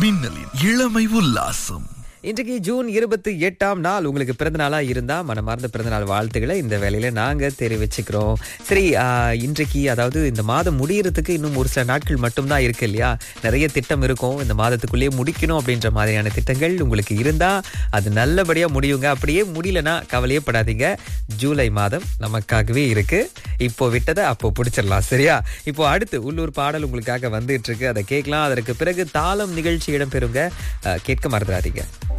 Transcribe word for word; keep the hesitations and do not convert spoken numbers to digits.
மின்னலின் இளமை உல்லாசம். இன்றைக்கு ஜூன் இருபத்தி எட்டாம் நாள் உங்களுக்கு பிறந்த நாளா இருந்தா மனமார்ந்த பிறந்தநாள் வாழ்த்துக்களை இந்த வேலையில நாங்க தெரிவிச்சுக்கிறோம். சரி, ஆஹ், இன்றைக்கு அதாவது இந்த மாதம் முடியறதுக்கு இன்னும் ஒரு சில நாட்கள் மட்டும்தான் இருக்கு இல்லையா? நிறைய திட்டம் இருக்கும், இந்த மாதத்துக்குள்ளேயே முடிக்கணும் அப்படின்ற மாதிரியான திட்டங்கள் உங்களுக்கு இருந்தா அது நல்லபடியா முடியுங்க. அப்படியே முடியலனா கவலையே படாதீங்க, ஜூலை மாதம் நமக்காகவே இருக்கு. இப்போ விட்டதை அப்போ பிடிச்சிடலாம். சரியா? இப்போ அடுத்து உள்ளூர் பாடல் உங்களுக்காக வந்துட்டு இருக்கு, அதை கேட்கலாம். அதற்கு பிறகு தாளம் நிகழ்ச்சி இடம்பெறுங்க, ஆஹ், கேட்க மறந்துடாதீங்க.